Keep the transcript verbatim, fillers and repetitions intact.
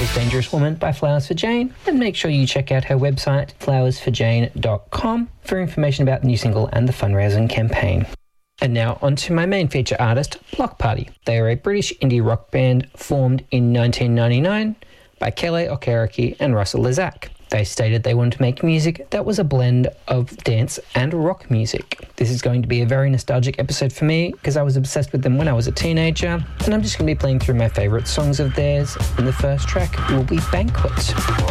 was Dangerous Woman by Flowers for Jane, and make sure you check out her website, flowers for jane dot com, for information about the new single and the fundraising campaign. And now on to my main feature artist, Bloc Party. They are a British indie rock band formed in nineteen ninety-nine by Kele Okereke and Russell Lizak. They stated they wanted to make music that was a blend of dance and rock music. This is going to be a very nostalgic episode for me because I was obsessed with them when I was a teenager, and I'm just going to be playing through my favourite songs of theirs, and the first track will be Banquet.